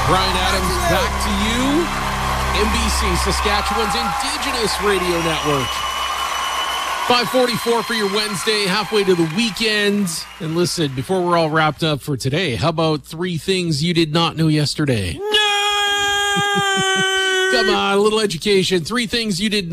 Brian Adams, back to you. NBC, Saskatchewan's Indigenous Radio Network. 5:44 for your Wednesday, halfway to the weekend. And listen, before we're all wrapped up for today, how about 3 things you did not know yesterday? Come on, a little education. 3 things you did